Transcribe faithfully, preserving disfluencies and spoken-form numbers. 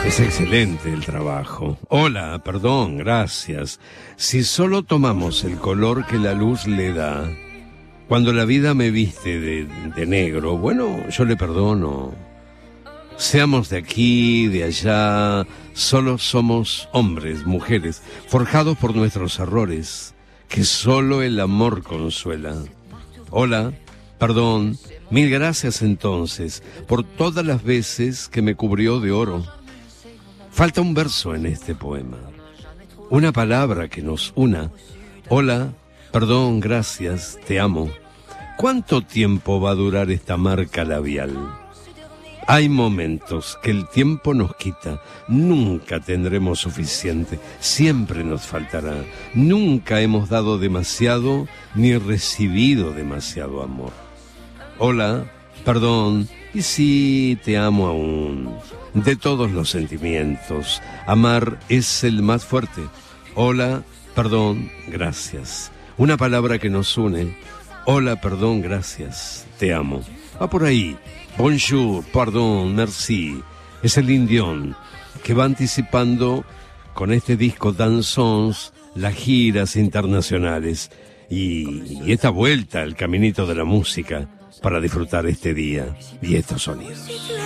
Es excelente el trabajo. Hola, perdón, gracias. Si solo tomamos el color que la luz le da, cuando la vida me viste de, de negro, bueno, yo le perdono. Seamos de aquí, de allá, solo somos hombres, mujeres, forjados por nuestros errores, que solo el amor consuela. Hola, perdón, mil gracias entonces, por todas las veces que me cubrió de oro. Falta un verso en este poema, una palabra que nos una. Hola, perdón, gracias, te amo. ¿Cuánto tiempo va a durar esta marca labial? Hay momentos que el tiempo nos quita, nunca tendremos suficiente, siempre nos faltará. Nunca hemos dado demasiado ni recibido demasiado amor. Hola, perdón, y sí, te amo aún. De todos los sentimientos, amar es el más fuerte. Hola, perdón, gracias. Una palabra que nos une. Hola, perdón, gracias, te amo. Va por ahí. Bonjour, pardon, merci. Es el Indión que va anticipando con este disco Danzons las giras internacionales y, y esta vuelta al caminito de la música para disfrutar este día y estos sonidos.